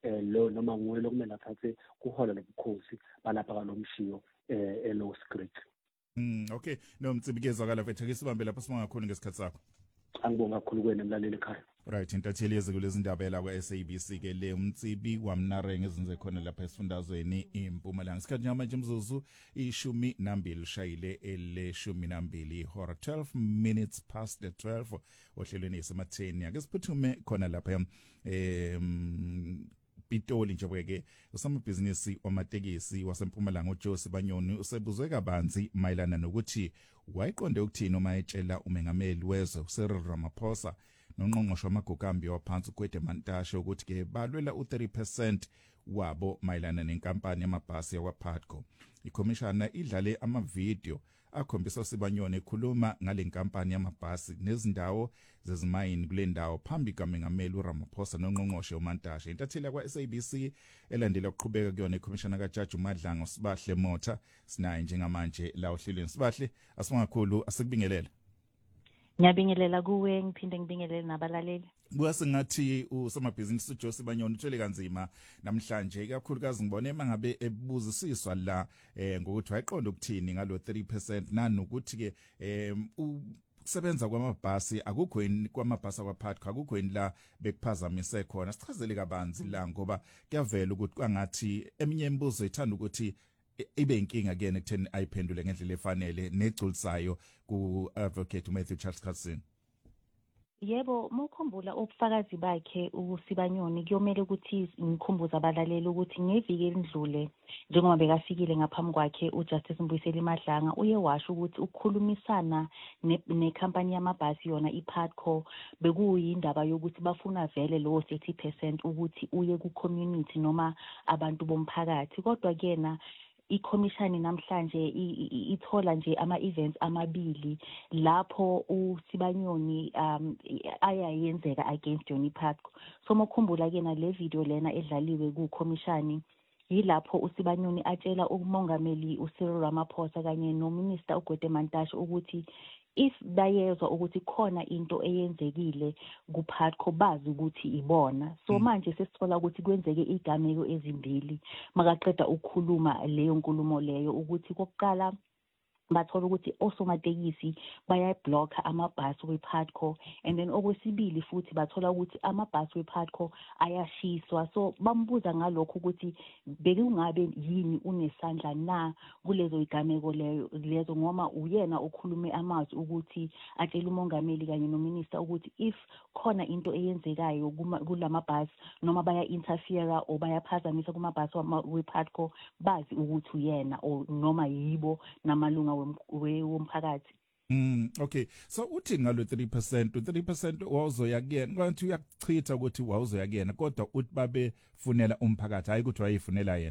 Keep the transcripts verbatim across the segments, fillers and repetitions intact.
eh lo noma nguwe lokumele athathe kuhola lobukhosi balapha kalomshiyo eh eLost Creek. Mm okay no Mtsibikezwa kala mfethu ke sibambe lapha simangakhona ngesikhathi sakho. Angibonga kakhulu kwena emlaleli ekhaya. Right intatheli yeze kulezi ndaba la kwa S A B C ke le Mtsibi wamnareng ezinze khona lapha esifundazweni iMpumalanga. Isikhathi ngamanje imzuzu ishumi nambili shayile ele shumi nambili hora twelve minutes past the twelve ohlelweni esematheni ake siphuthume khona lapha em Pitoli nje ke usamabhizinisi wamatekisi waseMpumalanga uJosi Banyoni usebuzwe kabanzi mayelana nokuthi wayiqonde ukuthini uma etshela umengameli wezwe uCyril Ramaphosa nonqonqosho wamagugambi waphansi uGwede Mantashe ukuthi ke balwela u thirty percent wabo mayelana nenkampani yamabhasi yakwaPatco. Ikhomishana idlale ama-video akhombisa uSibanyoni ekhuluma ngale nkampani yamabhasi nezindawo zezimayini kule ndawo phambi kaMengameli uRamaphosa nonqonqoshe uMantashe. Intatheli kwa S A B C elandela ukuqhubeka kuyona ikhomishana kaJaji uMadlanga Sibahle Motha sinaye njengamanje la ohlelweni. Sibahle asibongakhulu asikubingelele. Ngiyabingelela kuwe ngiphinde ngibingelele nabalaleli. Kuwase ngathi usomabhizinisi uJosi Banyoni uthwele kanzima namhlanje kakhulukazi ngibone mangabe ebuzisiswa la eh ngokuthi wayiqonda ukuthini ngalo thirty percent nanokuthi ke eh ukusebenza kwamabhasi akukho yini kwamabhasi akwaPatco akukho yini la bekuphazamise khona. Sichazele kabanzi la ngoba kuyavela ukuthi kwangathi eminye imibuzo ithanda ukuthi ibe inkinga kuyena ekutheni ayiphendule ngendlela efanele negculisayo ku advocate Matthew Charles Carson. Yebo mukhumbula ubufakazi bakhe uSibanyoni kuyomela ukuthi ngikhumbuza abalaleli ukuthi ngeviki elindlule njengoba bekafikile ngaphambi kwakhe uJustice Mbuyiseli Madlanga uye washo ukuthi ukukhulumisana nekhampani yamabhasi yona iPatco bekuyindaba yokuthi bafuna vele lo thirty percent ukuthi uye ku community noma abantu bomphakathi. Kodwa kena ikhomishani namhlanje ithola nje ama-events amabili lapho uSibanyoni um ayayenzeka against yona iPatco. So mokhumbula kena le video lena edlaliwe kukhomishani yilapho uSibanyoni atshela umongameli uCyril Ramaphosa kanye nominister uGwede Mantashe ukuthi if bayezwa ukuthi khona into eyenzekile kuPatco bazi ukuthi ibona. So manje sesithola ukuthi kwenzeke igameko ezimbili makaqeda ukukhuluma leyo nkulumo leyo ukuthi kokuqala bathola ukuthi osomatekisi bayabhlocka amabhasi wePatco and then okwesibili futhi bathola ukuthi amabhasi wePatco ayashiswa. So bambuza ngalokho ukuthi bekungabe yini unesandla na kulezo igameko leyo lezo ngoma uyena okhulume amazwi ukuthi atshela umongameli kanye nominister ukuthi if khona into eyenzekayo kulamabhasi noma baya interfere o bayaphazamisa kumabhasi wePatco bazi ukuthi uyena o noma yibo namalunga womphakathi. Mm okay so uthi ngalo thirty percent thirty percent wawuzoya kuyena ngathi uyachitha ukuthi wawuzoya kuyena kodwa uthi babe funela umphakathi hayi ukuthi wayifunela yena.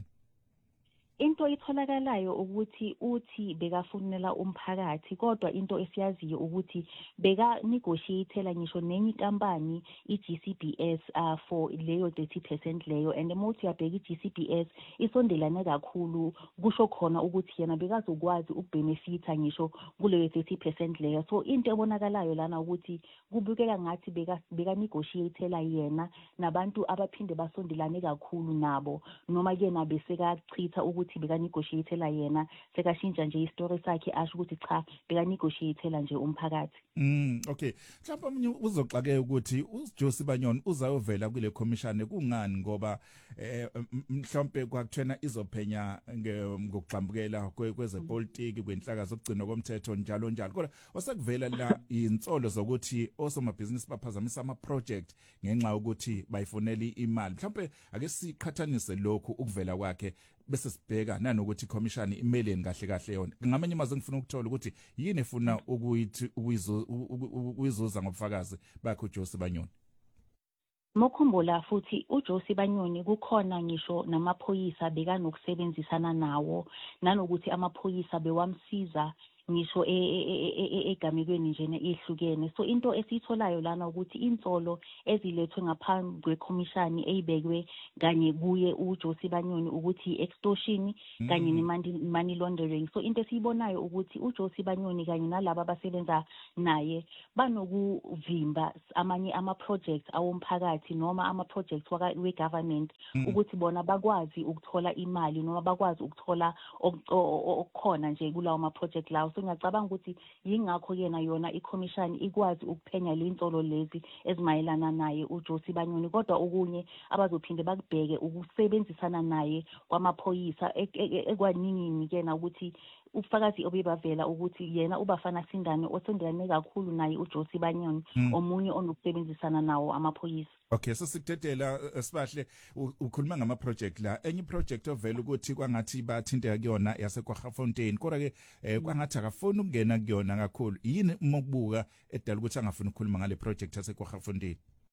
Into itholakalayo ukuthi uthi bekafunela umphakathi kodwa into esiyaziyo ukuthi beka negotiatela ngisho nenye inkampani iG C B S uh, for leyo thirty percent leyo and emothi yabheka iG C B S isondelana kakhulu kusho khona ukuthi yena bekazokwazi ukubenefita ngisho kuleyo thirty percent leyo. So into ebonakalayo lana ukuthi kubukeka ngathi beka beka negotiatela yena nabantu abaphinde basondelane kakhulu nabo noma yena besekachitha ukuthi beka negotiatela yena sekashintsha nje istory sakhe asho ukuthi cha beka negotiatela nje umphakathi. Mm okay mhlawumbe umunye uzoxake ukuthi uJosi Banyoni uzayovela kule commission kungani ngoba eh mhlawumbe kwakuthena izophenya ngokugxambukela kwezepolitiki kwenhlaka zokugcina komthetho njalo njalo kodwa wasekuvela la insolo zokuthi osomabhizinisi baphazamisa ama project ngenxa ukuthi bayifonela imali. Mhlawumbe ake siqhathanise lokhu ukuvela kwakhe bese sibheka nanokuthi ikhomishani imeleni kahle kahle yona. Ngamanye amazwi ngifuna ukuthola ukuthi yini efuna ukuyithi ukuyizuza ngobufakazi bakhe uJosi Banyoni. Mokhumbula futhi uJosi Banyoni kukhona ngisho namaphoyisa beka nokusebenzisana nawo nanokuthi amaphoyisa bewamsiza ngisho egamekweni njena ehlukene. So into esitholayo lana ukuthi insolo ezilethwe ngaphambi kwekhomishani eyibekwe kanye kuye uJosi Banyoni ukuthi extortion kanye ne money laundering. So into esiyibonayo ukuthi uJosi Banyoni kanye nalabo abasebenza naye banokuvimba amanye ama projects awomphakathi noma ama projects we government ukuthi bona bakwazi ukuthola imali noma bakwazi ukuthola okukhona nje kulawo ma project lawo. So ngiyacabanga ukuthi yingakho yena yona iCommission ikwazi ukuphenya lensolo lezi ezimayelana naye uJosi Banyoni, kodwa okunye abazophinde bakubheke ukusebenzisana naye kwamaphoyisa ekwaningini kena ukuthi ufakazi obebavela ukuthi yena ubafana Sindane osondelane kakhulu naye uJosi Banyoni omunye onokusebenzisana nawo amaphoyisa. Okay, so sikudedela Sibahle ukhuluma ngama project la enye project ovela ukuthi kwangathi bathinteka kuyona yaseKwaGafontein kodwa ke kwangathi akafuni ukungena kuyona kakhulu. Yini mokubuka edala ukuthi angafuni ukukhuluma ngale project yaseKwaGafontein?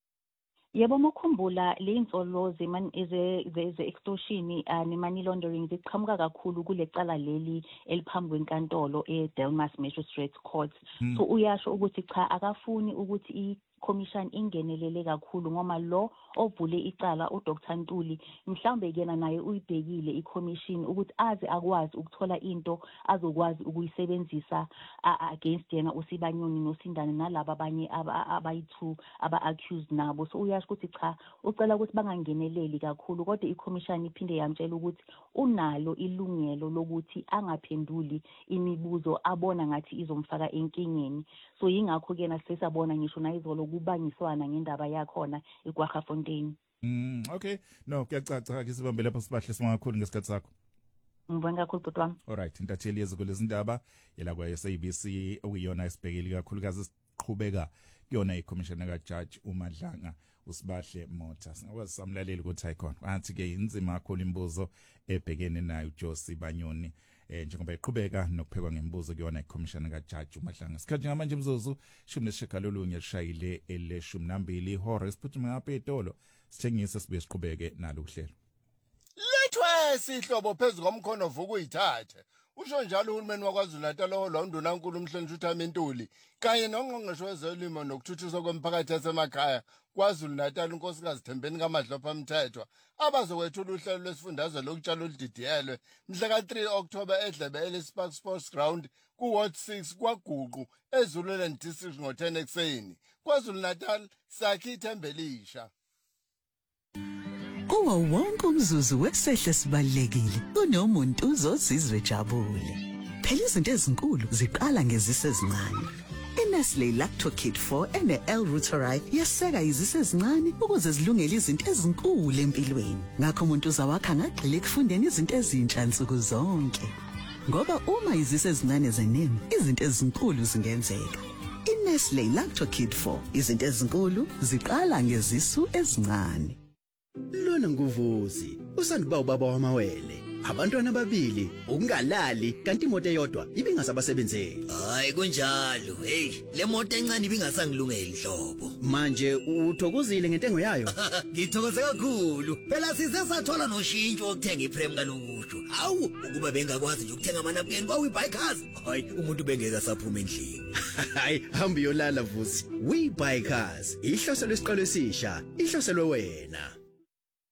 Yebo mokhumbula le insolo ze ze extortion ne money laundering ziqhamuka kakhulu kule cala leli eliphambi kwenkantolo eDelmas Magistrates Court. So uyasho ukuthi cha akafuni ukuthi iCommission ingenelele kakhulu ngoma lo ovule icala uDr Ntuli mhlambe yena naye uyibhekile iCommission ukuthi aze akwazi ukuthola into azokwazi ukuyisebenzisa against yena uSibanyoni noSindane nalabo abanye abayithu aba accused nabo. So uyasho ukuthi cha ucela ukuthi bangangeneleli kakhulu kodwa iCommission iphinde yamtshela ukuthi unalo ilungelo lokuthi angaphenduli imibuzo abona ngathi izomfaka enkingeni. So yingakho kena sesabona ngisho nayizolo kubangiswana ngendaba yakhona eKwaGafontein. Mm okay no kuyacaca ke sibambe lapho Sibahle singakhulu ngesikhathi sakho. Ngibonga kakhulu bhuti wami. Alright intatheli yeziko lezindaba yela kwa S A B C okuyona isibhekeli kakhulukazi siqhubeka kuyona iCommissioner kaJudge uMadlanga uSibahle Motha. Singakwazi samlaleli ukuthi ayikona wathi ke inzima kakhulu imbuzo ebhekene nayo uJosi Banyoni eh njengoba iqhubeka nokuphekwa ngembuzo kuyona iCommissioner kaJudge uMadlanga. Sikhathi ngamanje mzuzu shumi nesishagalolunye lishayile eleshumi nambili ihora isiphuthume ngapha etolo sithengise sibe siqhubeke nalo uhlelo. Lethwe sihlobo phezulu komkhono vuka uyithathe. Usho njalo uhulumeni waKwaZulu Natal oLondunankulu uMhlonishwa uThamintuli kanye nongqongqoshe wezolimo nokuthuthuswa kwemphakathi yasemakhaya KwaZulu Natal unkosikazi Thembeni kaMadlopha Mthethwa abazokwethula uhlelo lwesifundazwe lokutshala oludidiyelwe mhla ka three October eDlebe eLespark Sports Ground ku Ward six kwaGuqu eZululand District ngo ten ekseni. KwaZulu Natal sakhi ithembelisha. Kuwo wonke umzuzu wesehle sibalekile kunomuntu uzozizwe jabule. Phela izinto ezinkulu ziqala ngezise ezincane. iNestle Lacto Kid four ene L-Reuteri yeseka izise ezincane ukuze zilungele izinto ezinkulu empilweni. Ngakho umuntu uzawakha ngagxile ekufundeni izinto ezintsha nsuku zonke. Ngoba uma izise ezincane zenene, izinto ezinkulu zingenzeka. iNestle Lacto Kid four izinto ezinkulu ziqala ngezisu ezincane. Lona nguvuzi usanduba ubaba wamawele abantwana ababili ukungalali kanti imoto eyodwa ibingasabasebenzeli. Hayi kunjalo hey le moto encane ibingasangilungeli hlobo. Manje uthokozile ngentengo yayo? Ngithokoze kakhulu phela sisesathola noshintsho ukuthenga iprem kalokusho. Awu ukuba bengakwazi nje ukuthenga amanapukeni kwawi bikers. Hayi umuntu bengeka saphuma endlini. Hayi hamba yolala vuzi. We Bikers ihloso lesiqalo esisha ihloselwe wena.